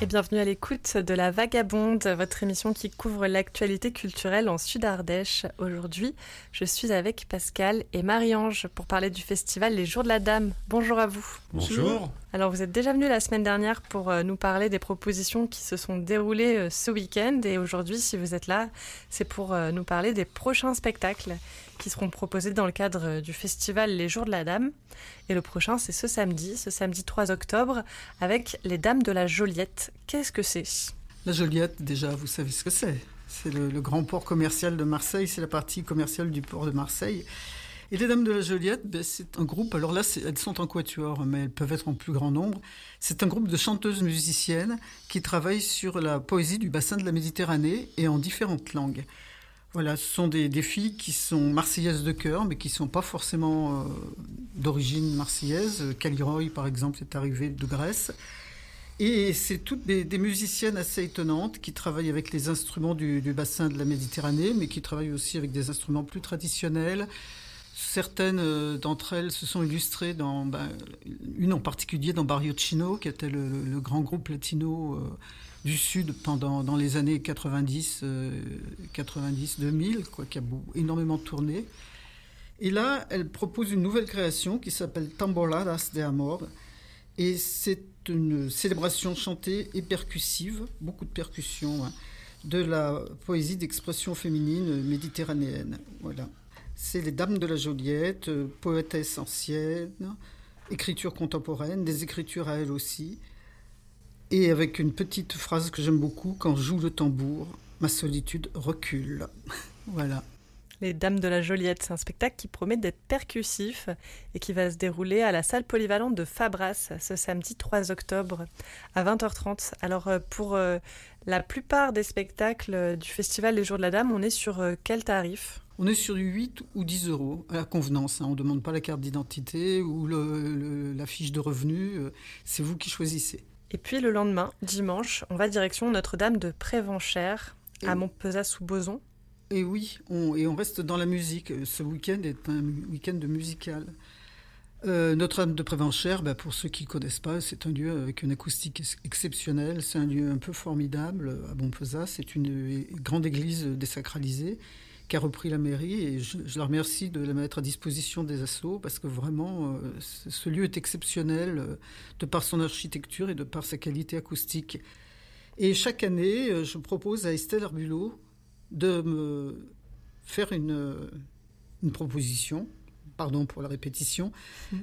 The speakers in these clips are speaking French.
Et bienvenue à l'écoute de La Vagabonde, votre émission qui couvre l'actualité culturelle en Sud-Ardèche. Aujourd'hui, je suis avec Pascal et Marie-Ange pour parler du festival Les Jours de la Dame. Bonjour à vous. Bonjour. Alors vous êtes déjà venu la semaine dernière pour nous parler des propositions qui se sont déroulées ce week-end. Et aujourd'hui, si vous êtes là, c'est pour nous parler des prochains spectacles qui seront proposés dans le cadre du festival Les Jours de la Dame. Et le prochain, c'est ce samedi 3 octobre, avec les Dames de la Joliette. Qu'est-ce que c'est ? La Joliette, déjà, vous savez ce que c'est. C'est le grand port commercial de Marseille, c'est la partie commerciale du port de Marseille. Et les Dames de la Joliette, c'est un groupe, alors là, elles sont en quatuor, mais elles peuvent être en plus grand nombre. C'est un groupe de chanteuses musiciennes qui travaillent sur la poésie du bassin de la Méditerranée et en différentes langues. Voilà, ce sont des filles qui sont marseillaises de cœur, mais qui ne sont pas forcément d'origine marseillaise. Kelly Roy, par exemple, est arrivée de Grèce. Et c'est toutes des musiciennes assez étonnantes qui travaillent avec les instruments du bassin de la Méditerranée, mais qui travaillent aussi avec des instruments plus traditionnels. Certaines d'entre elles se sont illustrées une en particulier dans Barrio Chino, qui était le grand groupe latino du Sud dans les années 90-2000, qui a énormément tourné. Et là, elle propose une nouvelle création qui s'appelle Tamboladas de Amor. Et c'est une célébration chantée et percussive, beaucoup de percussions, de la poésie d'expression féminine méditerranéenne. Voilà. C'est les Dames de la Joliette, poétesses anciennes, écriture contemporaine, des écritures à elles aussi. Et avec une petite phrase que j'aime beaucoup, quand joue le tambour, ma solitude recule. Voilà. Les Dames de la Joliette, c'est un spectacle qui promet d'être percussif et qui va se dérouler à la salle polyvalente de Fabras ce samedi 3 octobre à 20h30. Alors pour la plupart des spectacles du festival Les Jours de la Dame, on est sur quel tarif ? On est sur 8 ou 10 euros à la convenance. On ne demande pas la carte d'identité ou la fiche de revenus. C'est vous qui choisissez. Et puis le lendemain, dimanche, on va direction Notre-Dame de Prévenchères à Montpezat-sous-Bozon. Et oui, on reste dans la musique. Ce week-end est un week-end musical. Notre-Dame de Prévenchères, pour ceux qui ne connaissent pas, c'est un lieu avec une acoustique exceptionnelle. C'est un lieu un peu formidable à Montpezat. C'est une grande église désacralisée qui a repris la mairie. Et je la remercie de la mettre à disposition des assos parce que vraiment, ce lieu est exceptionnel de par son architecture et de par sa qualité acoustique. Et chaque année, je propose à Estelle Arbulot de me faire une proposition, pardon pour la répétition,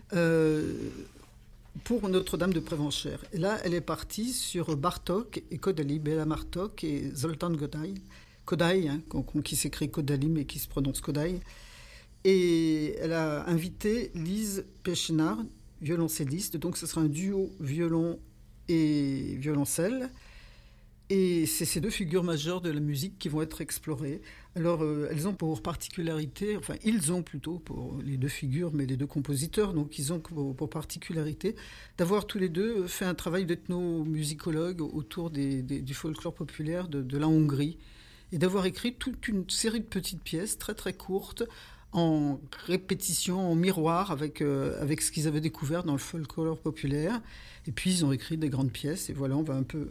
pour Notre-Dame de Prévenchères. Et là, elle est partie sur Bartók et Kodály, Béla Bartók et Zoltán Kodály, qui s'écrit Kodály mais qui se prononce Kodály. Et elle a invité Lise Pechnár, violoncelliste, donc ce sera un duo violon et violoncelle. Et c'est ces deux figures majeures de la musique qui vont être explorées. Alors, elles ont pour particularité, ils ont plutôt pour les deux figures, mais les deux compositeurs, donc ils ont pour particularité d'avoir tous les deux fait un travail d'ethnomusicologue autour du folklore populaire de la Hongrie, et d'avoir écrit toute une série de petites pièces très très courtes, en répétition, en miroir avec ce qu'ils avaient découvert dans le folklore populaire. Et puis ils ont écrit des grandes pièces, et voilà, on va un peu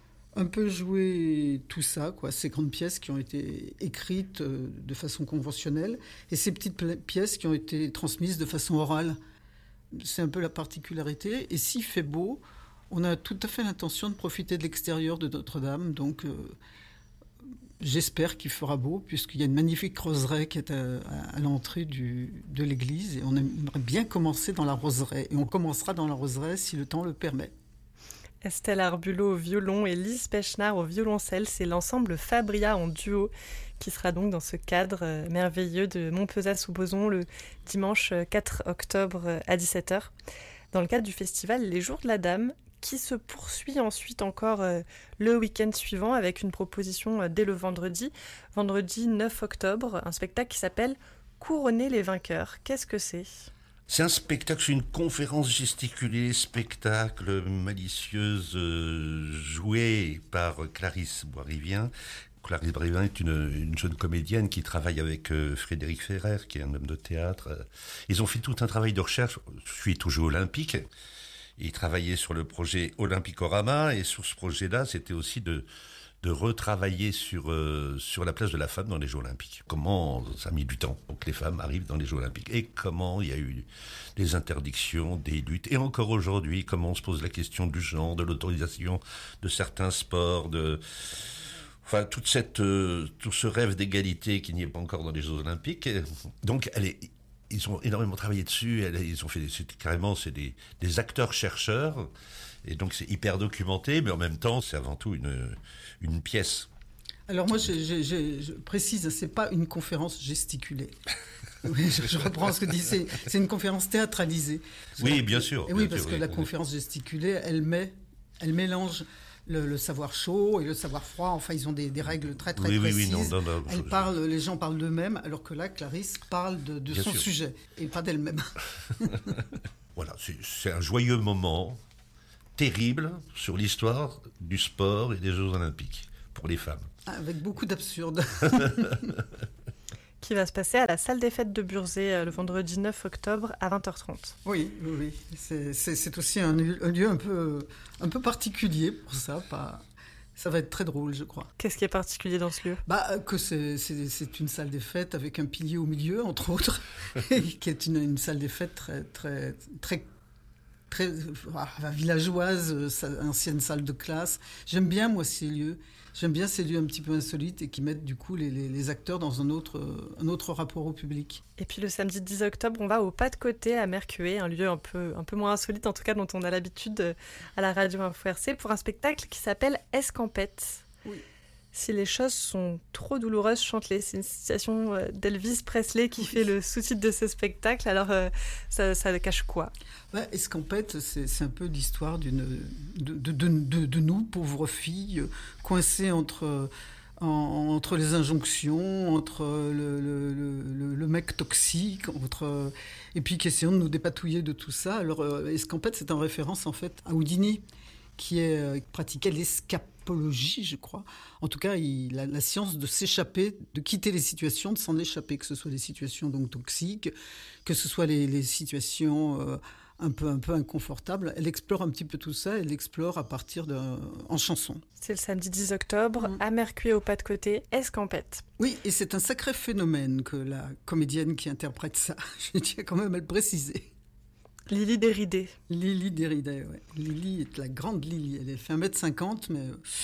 jouer tout ça, ces grandes pièces qui ont été écrites de façon conventionnelle et ces petites pièces qui ont été transmises de façon orale. C'est un peu la particularité. Et s'il fait beau, on a tout à fait l'intention de profiter de l'extérieur de Notre-Dame. Donc, j'espère qu'il fera beau, puisqu'il y a une magnifique roseraie qui est à l'entrée de l'église. Et on aimerait bien commencer dans la roseraie. Et on commencera dans la roseraie si le temps le permet. Estelle Arbulot au violon et Lise Pechnár au violoncelle, c'est l'ensemble Fabria en duo qui sera donc dans ce cadre merveilleux de Montpezat-sous-Bozon le dimanche 4 octobre à 17h, dans le cadre du festival Les Jours de la Dame, qui se poursuit ensuite encore le week-end suivant avec une proposition dès le vendredi 9 octobre, un spectacle qui s'appelle « Couronner les vainqueurs ». Qu'est-ce que c'est ? C'est un spectacle, c'est une conférence gesticulée, spectacle malicieuse, jouée par Clarisse Boisrivien. Clarisse Boisrivien est une jeune comédienne qui travaille avec Frédéric Ferrer, qui est un homme de théâtre. Ils ont fait tout un travail de recherche suite aux Jeux Olympiques. Il travaillait sur le projet Olympicorama, et sur ce projet-là, c'était aussi de retravailler sur la place de la femme dans les Jeux Olympiques. Comment ça a mis du temps pour que les femmes arrivent dans les Jeux Olympiques, et comment il y a eu des interdictions, des luttes, et encore aujourd'hui, comment on se pose la question du genre, de l'autorisation de certains sports, enfin tout ce rêve d'égalité qui n'y est pas encore dans les Jeux Olympiques. Donc ils ont énormément travaillé dessus. Ils ont fait c'est des acteurs-chercheurs. Et donc c'est hyper documenté, mais en même temps, c'est avant tout une pièce. Alors moi, je précise, c'est pas une conférence gesticulée. Oui, je reprends ce que dit, c'est une conférence théâtralisée. Oui, bien sûr. Et oui, parce que la conférence gesticulée, elle mélange le savoir chaud et le savoir froid. Enfin, ils ont des règles très précises. Oui, non, les gens parlent d'eux-mêmes, alors que là, Clarisse parle de son sujet et pas d'elle-même. Voilà, c'est un joyeux moment terrible sur l'histoire du sport et des Jeux Olympiques pour les femmes. Avec beaucoup d'absurde. Qui va se passer à la salle des fêtes de Burzet le vendredi 9 octobre à 20h30. Oui. C'est aussi un lieu un peu particulier pour ça. Ça va être très drôle, je crois. Qu'est-ce qui est particulier dans ce lieu ? Que c'est une salle des fêtes avec un pilier au milieu, entre autres, qui est une salle des fêtes très villageoise, ancienne salle de classe. J'aime bien, moi, ces lieux. J'aime bien ces lieux un petit peu insolites et qui mettent du coup les acteurs dans un autre rapport au public. Et puis le samedi 10 octobre, on va au Pas de Côté à Mercué, un lieu un peu moins insolite, en tout cas dont on a l'habitude à la radio Info RC, pour un spectacle qui s'appelle Escampette. Oui. Si les choses sont trop douloureuses, chante-les. C'est une citation d'Elvis Presley qui fait le sous-titre de ce spectacle. Alors, ça cache quoi ? Escampette, c'est un peu l'histoire de nous, pauvres filles, coincées entre les injonctions, entre le mec toxique, et puis qui essayons de nous dépatouiller de tout ça. Alors, Escampette, c'est en référence en fait à Houdini, qui pratiquait l'escapologie, je crois. En tout cas, la science de s'échapper, de quitter les situations, de s'en échapper, que ce soit des situations donc toxiques, que ce soit les situations un peu inconfortables. Elle explore un petit peu tout ça, elle l'explore en chanson. C'est le samedi 10 octobre, à Mercué au Pas de Côté, Escampette. Oui, et c'est un sacré phénomène que la comédienne qui interprète ça, je tiens quand même à le préciser. Lily Déridé. Lily Déridé, oui. Lily est la grande Lily. Elle fait 1m50, mais...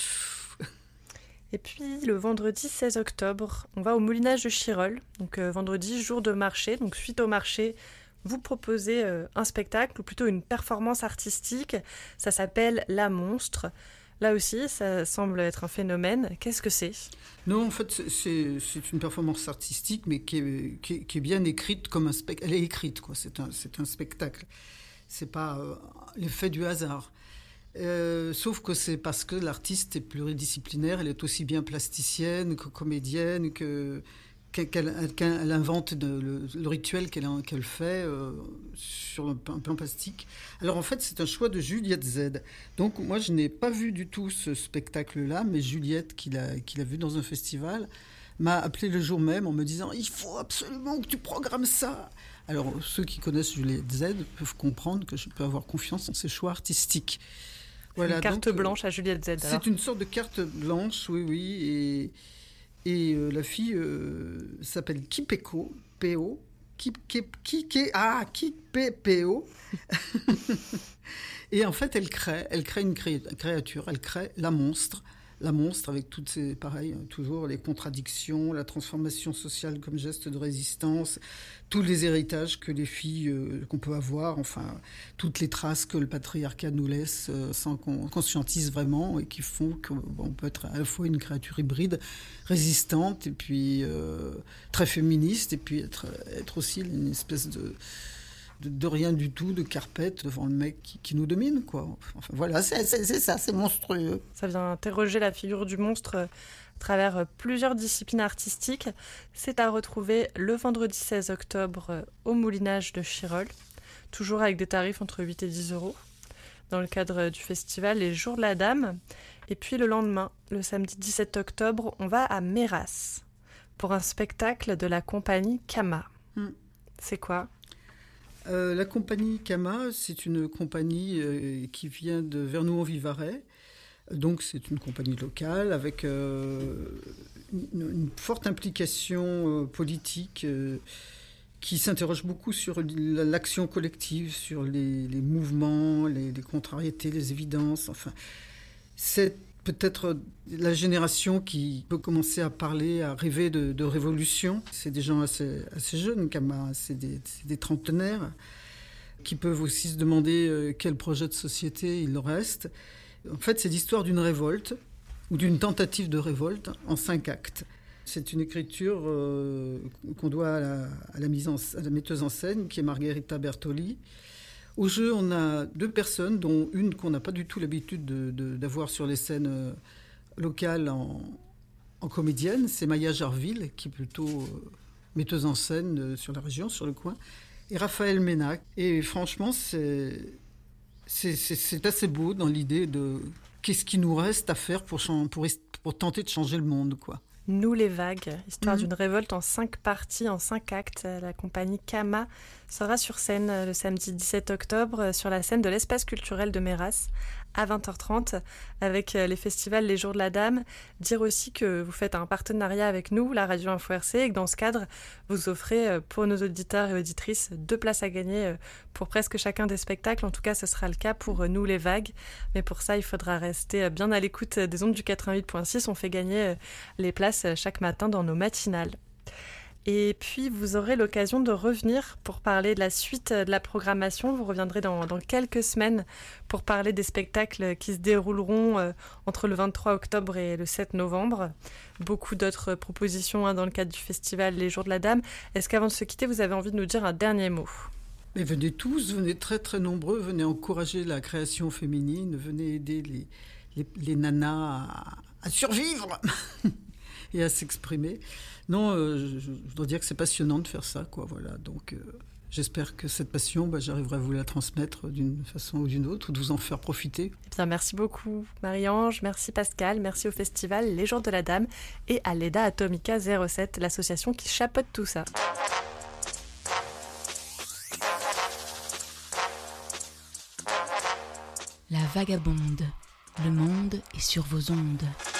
Et puis, le vendredi 16 octobre, on va au Moulinage de Chirol. Donc, vendredi, jour de marché. Donc, suite au marché, vous proposez un spectacle, ou plutôt une performance artistique. Ça s'appelle La Monstre. Là aussi, ça semble être un phénomène. Qu'est-ce que c'est ? Non, en fait, c'est une performance artistique, mais qui est bien écrite comme un spectacle. Elle est écrite, quoi. C'est un spectacle. C'est pas l'effet du hasard. Sauf que c'est parce que l'artiste est pluridisciplinaire. Elle est aussi bien plasticienne que comédienne, qu'elle invente le rituel qu'elle fait sur un plan plastique. Alors en fait, c'est un choix de Juliette Z. Donc moi, je n'ai pas vu du tout ce spectacle-là, mais Juliette, qui l'a vu dans un festival, m'a appelé le jour même en me disant « Il faut absolument que tu programmes ça !» Alors ceux qui connaissent Juliette Z peuvent comprendre que je peux avoir confiance en ses choix artistiques. Voilà, une carte blanche à Juliette Z. Alors. C'est une sorte de carte blanche, oui, et la fille s'appelle Kipeko, P.O. Kipeko. Et en fait, elle crée une créature, elle crée la monstre avec toutes ces, pareil, toujours les contradictions, la transformation sociale comme geste de résistance, tous les héritages que les filles qu'on peut avoir, enfin, toutes les traces que le patriarcat nous laisse sans qu'on conscientise vraiment et qui font qu'on peut être à la fois une créature hybride, résistante et puis très féministe et puis être aussi une espèce de rien du tout, de carpette devant le mec qui nous domine, quoi. Enfin, voilà, c'est ça, c'est monstrueux. Ça vient interroger la figure du monstre à travers plusieurs disciplines artistiques. C'est à retrouver le vendredi 16 octobre au Moulinage de Chirol, toujours avec des tarifs entre 8 et 10 euros, dans le cadre du festival Les Jours de la Dame. Et puis le lendemain, le samedi 17 octobre, on va à Méras pour un spectacle de la compagnie Kama. C'est quoi ? La compagnie Kama, c'est une compagnie qui vient de Vernoux-en-Vivarais. Donc c'est une compagnie locale avec une forte implication politique qui s'interroge beaucoup sur l'action collective, sur les mouvements, les contrariétés, les évidences. Enfin, c'est peut-être la génération qui peut commencer à parler, à rêver de révolution. C'est des gens assez jeunes, Kama, c'est des trentenaires qui peuvent aussi se demander quel projet de société il leur reste. En fait, c'est l'histoire d'une révolte, ou d'une tentative de révolte, en 5 actes. C'est une écriture qu'on doit à la metteuse en scène, qui est Margherita Bertoli. Au jeu, on a 2 personnes, dont une qu'on n'a pas du tout l'habitude d'avoir sur les scènes locales en comédienne. C'est Maya Jarville, qui est plutôt metteuse en scène sur la région, sur le coin. Et Raphaël Ménac. Et franchement, c'est assez beau dans l'idée de qu'est-ce qui nous reste à faire pour tenter de changer le monde, quoi. Nous les vagues, histoire d'une révolte en 5 parties, en 5 actes. La compagnie Kama sera sur scène le samedi 17 octobre sur la scène de l'espace culturel de Méras à 20h30 avec les festivals Les Jours de la Dame. Dire aussi que vous faites un partenariat avec nous, la Radio Info RC, et que dans ce cadre, vous offrez pour nos auditeurs et auditrices 2 places à gagner pour presque chacun des spectacles. En tout cas, ce sera le cas pour Nous les vagues. Mais pour ça, il faudra rester bien à l'écoute des ondes du 88.6. On fait gagner les places chaque matin dans nos matinales. Et puis, vous aurez l'occasion de revenir pour parler de la suite de la programmation. Vous reviendrez dans quelques semaines pour parler des spectacles qui se dérouleront entre le 23 octobre et le 7 novembre. Beaucoup d'autres propositions dans le cadre du festival Les Jours de la Dame. Est-ce qu'avant de se quitter, vous avez envie de nous dire un dernier mot ? Mais venez tous, venez très très nombreux, venez encourager la création féminine, venez aider les nanas à survivre et à s'exprimer. Non, je dois dire que c'est passionnant de faire ça, quoi. Voilà. Donc, j'espère que cette passion, j'arriverai à vous la transmettre d'une façon ou d'une autre, ou de vous en faire profiter. Eh bien, merci beaucoup, Marie-Ange. Merci, Pascal. Merci au festival Les Jours de la Dame et à l'EDA Atomica 07, l'association qui chapeaute tout ça. La vagabonde. Le monde est sur vos ondes.